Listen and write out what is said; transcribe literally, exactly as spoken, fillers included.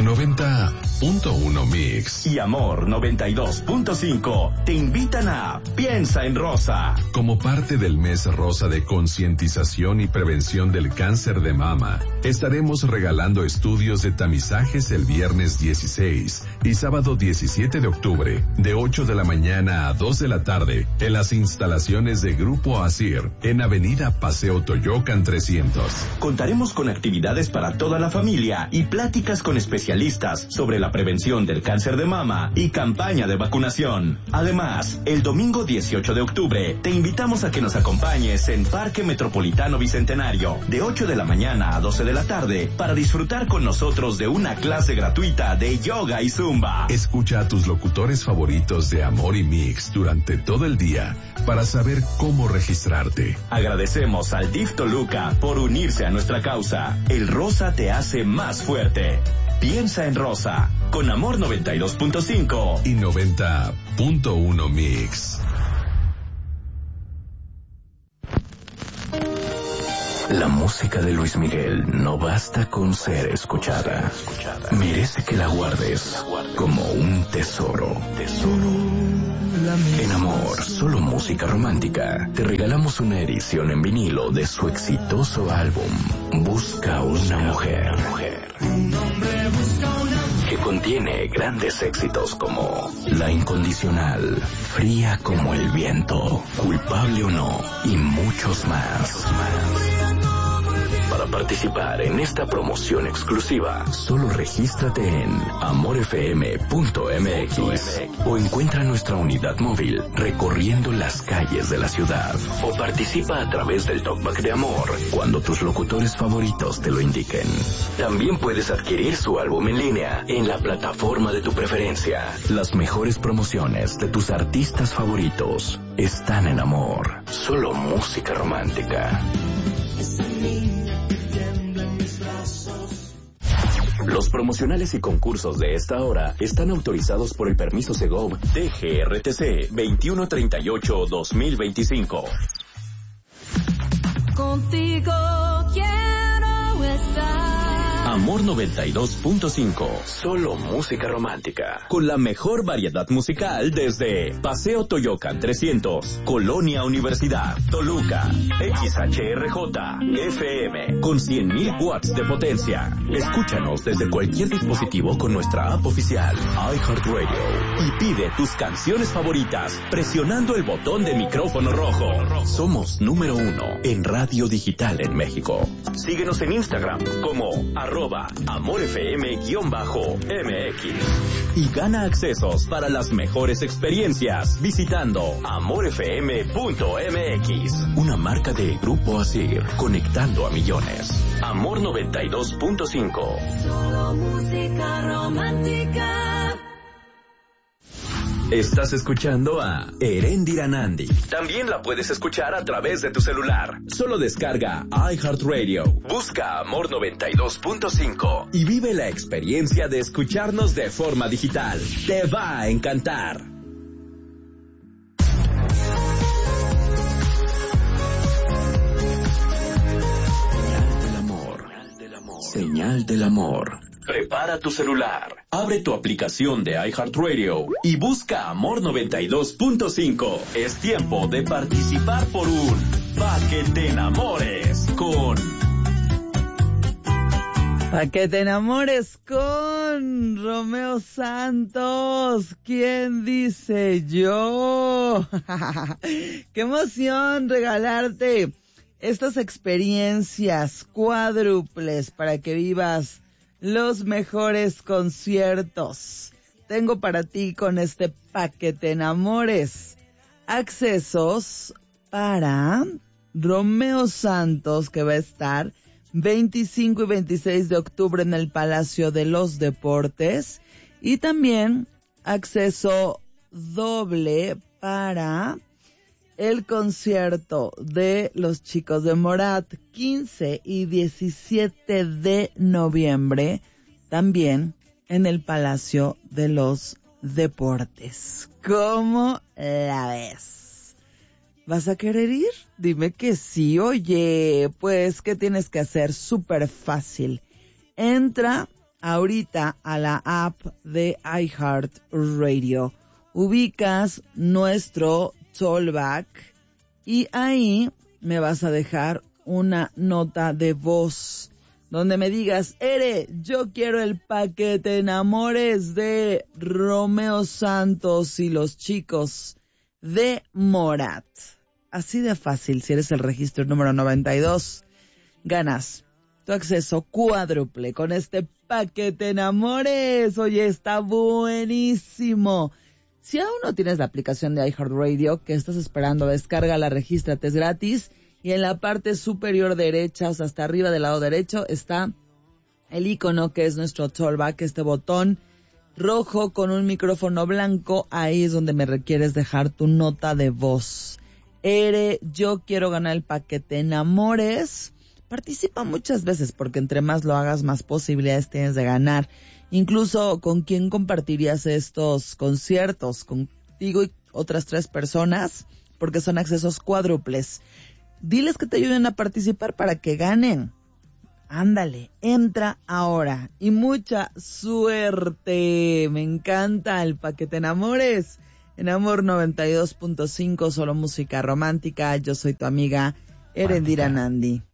noventa punto uno Mix y Amor noventa y dos punto cinco te invitan a Piensa en Rosa. Como parte del mes rosa de concientización y prevención del cáncer de mama, estaremos regalando estudios de tamizajes el viernes dieciséis y sábado diecisiete de octubre, de ocho de la mañana a dos de la tarde, en las instalaciones de Grupo Asir, en Avenida Paseo Toyocan trescientos. Contaremos con actividades para toda la familia y pláticas con especialistas sobre la prevención del cáncer de mama y campaña de vacunación. Además, el domingo dieciocho de octubre te invitamos a que nos acompañes en Parque Metropolitano Bicentenario de ocho de la mañana a doce de la tarde para disfrutar con nosotros de una clase gratuita de yoga y zumba. Escucha a tus locutores favoritos de Amor y Mix durante todo el día para saber cómo registrarte. Agradecemos al D I F Toluca por unirse a nuestra causa. El rosa te hace más fuerte. Piensa en Rosa, con Amor noventa y dos punto cinco y noventa punto uno Mix. La música de Luis Miguel no basta con ser escuchada. Merece que la guardes como un tesoro. En Amor, solo música romántica, te regalamos una edición en vinilo de su exitoso álbum Busca una mujer, que contiene grandes éxitos como La Incondicional, Fría como el viento, Culpable o no y muchos más. Para participar en esta promoción exclusiva, solo regístrate en amor f m punto m x o encuentra nuestra unidad móvil recorriendo las calles de la ciudad, o participa a través del Talkback de Amor cuando tus locutores favoritos te lo indiquen. También puedes adquirir su álbum en línea en la plataforma de tu preferencia. Las mejores promociones de tus artistas favoritos están en Amor, solo música romántica. Los promocionales y concursos de esta hora están autorizados por el permiso Segov D G R T C veintiuno treinta y ocho guión dos mil veinticinco. Contigo quiero estar. Amor noventa y dos punto cinco, solo música romántica, con la mejor variedad musical desde Paseo Toyocan trescientos, Colonia Universidad, Toluca, X H R J, F M, con cien mil watts de potencia. Escúchanos desde cualquier dispositivo con nuestra app oficial, iHeartRadio, y pide tus canciones favoritas presionando el botón de micrófono rojo. Somos número uno en radio digital en México. Síguenos en Instagram como arroba amorfm-m x y gana accesos para las mejores experiencias visitando amor f m punto m x, una marca de Grupo Asir, conectando a millones. Amor noventa y dos punto cinco. Solo música romántica. Estás escuchando a Erendira Nandi. También la puedes escuchar a través de tu celular. Solo descarga iHeartRadio, busca Amor noventa y dos punto cinco y vive la experiencia de escucharnos de forma digital. Te va a encantar. Señal del amor. Señal del amor. Prepara tu celular, abre tu aplicación de iHeartRadio y busca Amor noventa y dos punto cinco. Es tiempo de participar por un Pa' que te enamores con... Pa' que te enamores con Romeo Santos. ¿Quién dice yo? ¡Qué emoción regalarte estas experiencias cuádruples para que vivas los mejores conciertos! Tengo para ti con este Pa' que te enamores accesos para Romeo Santos, que va a estar veinticinco y veintiséis de octubre en el Palacio de los Deportes, y también acceso doble para el concierto de los Chicos de Morat, quince y diecisiete de noviembre, también en el Palacio de los Deportes. ¿Cómo la ves? ¿Vas a querer ir? Dime que sí. Oye, pues, ¿qué tienes que hacer? Súper fácil. Entra ahorita a la app de iHeartRadio. Ubicas nuestro Tollback y ahí me vas a dejar una nota de voz donde me digas, Ere, yo quiero el pa' que te enamores de Romeo Santos y los chicos de Morat. Así de fácil, si eres el registro número noventa y dos, ganas tu acceso cuádruple con este pa' que te enamores. Oye, está buenísimo. Si aún no tienes la aplicación de iHeartRadio, ¿qué estás esperando? Descárgala, regístrate, es gratis. Y en la parte superior derecha, o sea, hasta arriba del lado derecho, está el icono que es nuestro Tollback, este botón rojo con un micrófono blanco. Ahí es donde me requieres dejar tu nota de voz. Ere, yo quiero ganar el pa' que te enamores. Participa muchas veces porque entre más lo hagas, más posibilidades tienes de ganar. Incluso con quién compartirías estos conciertos, contigo y otras tres personas, porque son accesos cuádruples. Diles que te ayuden a participar para que ganen. Ándale, entra ahora y mucha suerte. Me encanta el pa' que te enamores. En Amor noventa y dos punto cinco, solo música romántica. Yo soy tu amiga Erendira Nandi.